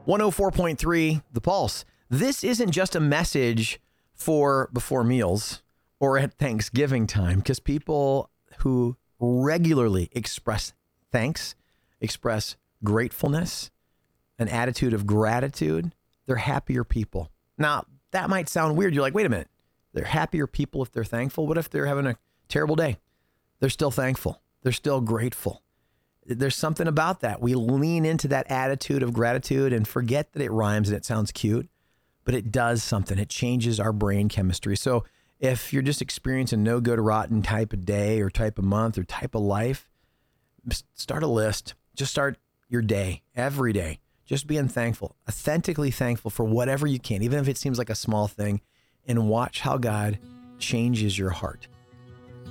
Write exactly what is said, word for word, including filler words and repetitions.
one oh four point three, The Pulse. This isn't just a message for before meals or at Thanksgiving time, because people who regularly express thanks, express gratefulness, an attitude of gratitude, they're happier people. Now, that might sound weird. You're like, wait a minute. They're happier people if they're thankful. What if they're having a terrible day? They're still thankful. They're still grateful. There's something about that. We lean into that attitude of gratitude and forget that it rhymes and it sounds cute, but it does something. It changes our brain chemistry. So if you're just experiencing no good rotten type of day or type of month or type of life, start a list. Just start your day every day. Just being thankful, authentically thankful for whatever you can, even if it seems like a small thing, and watch how God changes your heart.